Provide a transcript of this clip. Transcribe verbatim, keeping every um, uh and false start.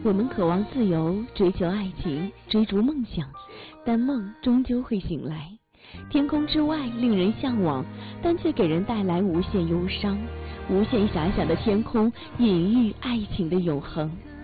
我们渴望自由，追求爱情，追逐梦想，但梦终究会醒来。天空之外令人向往，但却给人带来无限忧伤。无限狭小的天空，隐喻爱情的永恒。